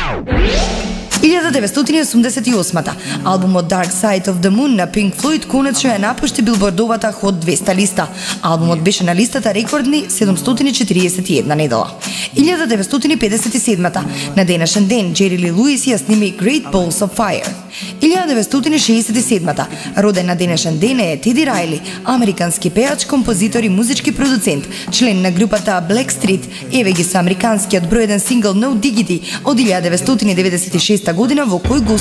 1988 албумот Dark Side of the Moon на Pink Floyd конечно ја напушти билбордовата Hot 200 листа. Албумот беше на листата рекордни 741 недела. 1957 на денешен ден Джери Ли Луис ја сними Great Balls of Fire. 1967 роден на денешен ден е Теди Рајли, американски пејач, композитор и музички продуцент, член на групата Blackstreet. Еве ги со американскиот број 1 сингл No Diggity од 1996 година во кој го